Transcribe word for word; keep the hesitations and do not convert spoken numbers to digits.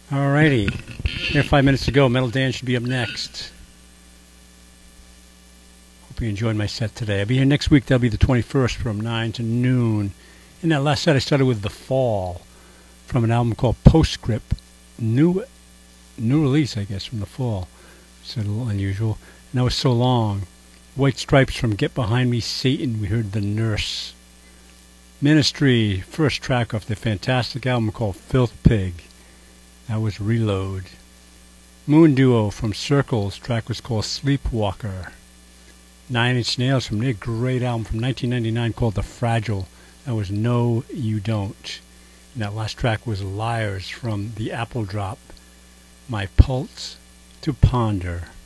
Alrighty. Here five minutes to go. Metal Dan should be up next. Hope you enjoyed my set today. I'll be here next week. That'll be the twenty-first from nine to noon. In that last set, I started with The Fall from an album called Postscript. New new release, I guess, from The Fall. It's a little unusual. And that was So Long. White Stripes from Get Behind Me, Satan. We heard The Nurse. Ministry, first track off the fantastic album called Filth Pig. That was Reload. Moon Duo from Circles, track was called Sleepwalker. Nine Inch Nails from their great album from nineteen ninety-nine called The Fragile. That was No You Don't. And that last track was Liars from The Apple Drop. My Pulse to Ponder.